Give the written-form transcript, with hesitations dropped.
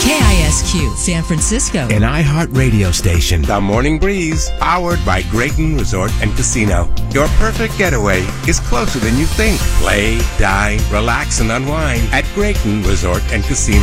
KISQ, San Francisco. An iHeart radio station. The Morning Breeze, powered by Grayton Resort and Casino. Your perfect getaway is closer than you think. Play, dine, relax, and unwind at Grayton Resort and Casino.